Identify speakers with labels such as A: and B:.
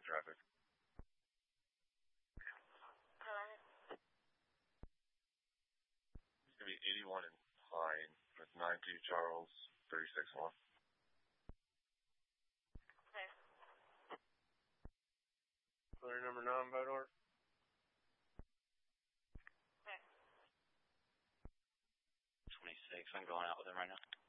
A: traffic. It's going to be 81 in Pine with 92 Charles, 36-1.
B: Okay.
C: Clear number 9, Bodor.
B: Okay.
D: 26, I'm going out with him right now.